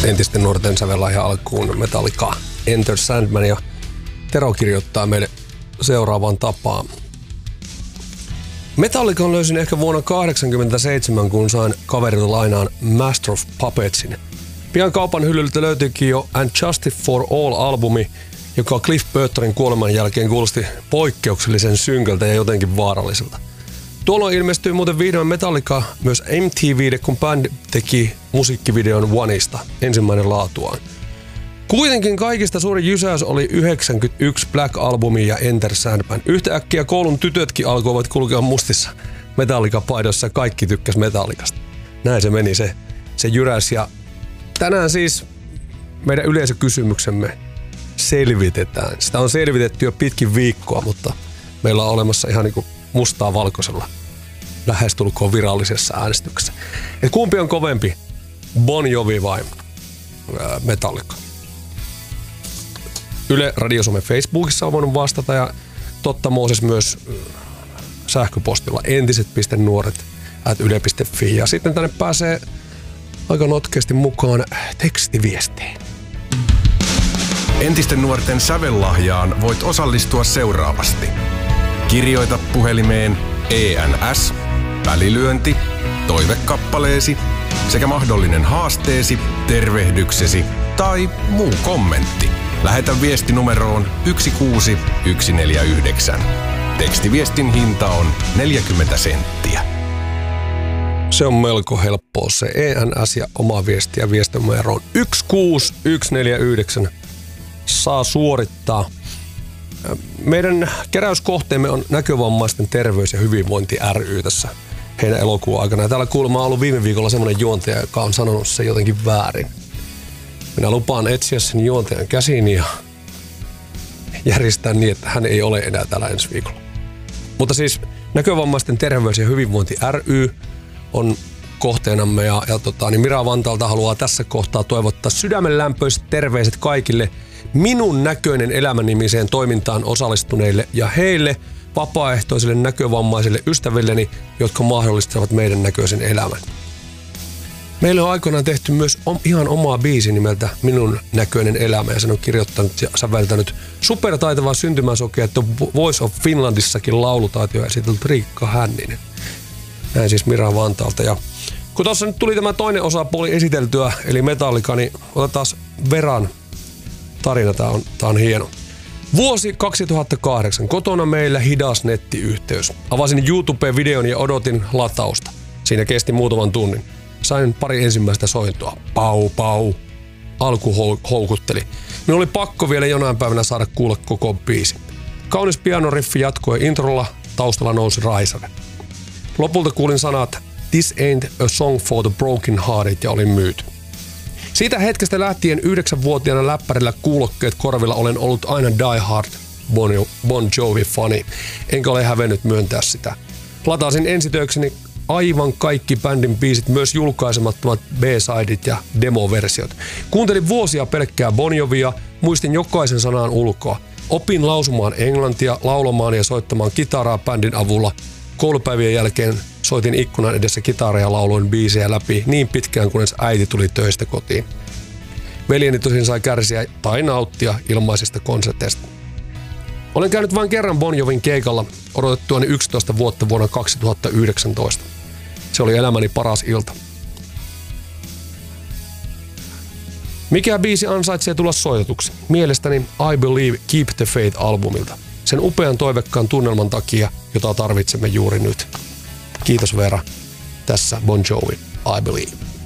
entisten nuorten sävellahja alkuun Metallica Enter Sandman, ja Tero kirjoittaa meille seuraavaan tapaan. Metallican löysin ehkä vuonna 1987, kun sain kaverilta lainaan Master of Puppetsin. Pian kaupan hyllyltä löytyikin jo And Justice for All-albumi, joka Cliff Burtonin kuoleman jälkeen kuulosti poikkeuksellisen synkältä ja jotenkin vaaralliselta. Tuolloin ilmestyi muuten vihdoin Metallica myös MTV:lle, kun bändi teki musiikkivideon Oneista, ensimmäinen laatuaan. Kuitenkin kaikista suurin jysäys oli 91 Black-albumi ja Enter Sandman. Yhtäkkiä koulun tytötkin alkoivat kulkea mustissa Metallica-paidoissa ja kaikki tykkäs Metallicasta. Näin se meni se jyräys. Ja tänään siis meidän yleisökysymyksemme selvitetään. Sitä on selvitetty jo pitkin viikkoa, mutta meillä on olemassa ihan niin kuin mustaa valkoisella lähestulkoon virallisessa äänestyksessä. Et kumpi on kovempi, Bon Jovi vai Metallica? Yle Radio Suomen Facebookissa on voinut vastata, ja Totta Mooses myös sähköpostilla entiset.nuoret@yle.fi, ja sitten tänne pääsee aika notkeasti mukaan tekstiviestiin. Entisten nuorten sävellahjaan voit osallistua seuraavasti. Kirjoita puhelimeen ENS, välilyönti, toivekappaleesi sekä mahdollinen haasteesi, tervehdyksesi tai muu kommentti. Lähetä viesti numeroon 16149. Tekstiviestin hinta on 40 senttiä. Se on melko helppoa, se ENS ja oma viesti, ja viestinumeroon 16149 saa suorittaa. Meidän keräyskohteemme on Näkövammaisten terveys- ja hyvinvointi ry tässä heidän elokuun aikana. Ja täällä kuulemma on ollut viime viikolla semmoinen juontaja, joka on sanonut se jotenkin väärin. Minä lupaan etsiä sen juontajan käsiin ja järjestää niin, että hän ei ole enää täällä ensi viikolla. Mutta siis Näkövammaisten terveys- ja hyvinvointi ry on kohteenamme, ja Mira Vantaalta haluaa tässä kohtaa toivottaa sydämenlämpöiset terveiset kaikille Minun näköinen elämä -nimiseen toimintaan osallistuneille ja heille vapaaehtoisille näkövammaisille ystävilleni, jotka mahdollistavat meidän näköisen elämän. Meillä on aikoinaan tehty myös ihan omaa biisi nimeltä Minun näköinen elämä, ja sen on kirjoittanut ja säveltänyt supertaitava syntymäsokea, että Voice of Finlandissakin laulutaito ja esitellyt Riikka Hänninen. Näin siis Mira Vantaalta. Ja kun tuossa nyt tuli tämä toinen osapuoli esiteltyä, eli Metallica, niin otetaan Veran tarina. Tää on hieno. Vuosi 2008. Kotona meillä hidas nettiyhteys. Avasin YouTubeen-videon ja odotin latausta. Siinä kesti muutaman tunnin. Sain pari ensimmäistä sointoa. Pau, pau. Alku houkutteli. Minun oli pakko vielä jonain päivänä saada kuulla koko biisi. Kaunis pianoriffi jatkoi introlla. Taustalla nousi raisane. Lopulta kuulin sanat This ain't a song for the broken hearted, ja olin myyty. Siitä hetkestä lähtien 9-vuotiaana läppärillä kuulokkeet korvilla olen ollut aina Die Hard Bon Jovi-fani, enkä ole hävennyt myöntää sitä. Latasin ensitöikseni aivan kaikki bändin biisit, myös julkaisemattomat B-sideit ja demoversiot. Kuuntelin vuosia pelkkää Bon Jovia, muistin jokaisen sanan ulkoa. Opin lausumaan englantia, laulamaan ja soittamaan kitaraa bändin avulla. Koulupäivien jälkeen soitin ikkunan edessä kitaraa ja lauloin biisejä läpi niin pitkään, kunnes äiti tuli töistä kotiin. Veljeni tosin sai kärsiä tai nauttia ilmaisista konserteista. Olen käynyt vain kerran Bon Jovin keikalla odotettuani 11 vuotta vuonna 2019. Se oli elämäni paras ilta. Mikä biisi ansaitsee tulla soitetuksi? Mielestäni I Believe Keep the Faith-albumilta. Sen upean toivekkaan tunnelman takia, jota tarvitsemme juuri nyt. Kiitos Vera. Tässä Bon Jovi, I Believe.